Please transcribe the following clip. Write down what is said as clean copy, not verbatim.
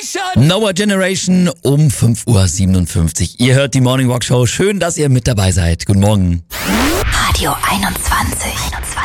Noah Generation um 5.57 Uhr. Ihr hört die Morning Walk Show. Schön, dass ihr mit dabei seid. Guten Morgen. Radio 21.